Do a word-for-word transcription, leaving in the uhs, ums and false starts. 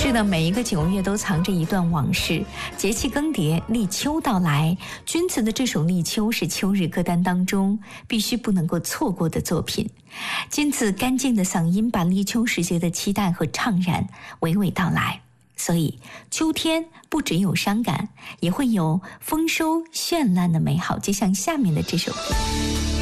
是呢，每一个九月都藏着一段往事。节气更迭，立秋到来，君词的这首《立秋》是秋日歌单当中必须不能够错过的作品。君子干净的嗓音把立秋时节的期待和怅然娓娓道来。所以秋天不只有伤感，也会有丰收绚烂的美好，就像下面的这首歌。